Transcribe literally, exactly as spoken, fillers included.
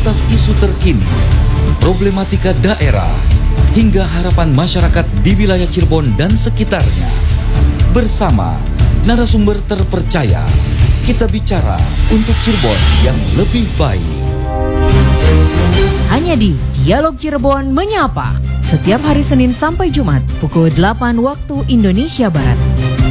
mengupas isu terkini, problematika daerah, hingga harapan masyarakat di wilayah Cirebon dan sekitarnya. Bersama narasumber terpercaya, kita bicara untuk Cirebon yang lebih baik. Hanya di Dialog Cirebon Menyapa, setiap hari Senin sampai Jumat pukul delapan waktu Indonesia Barat.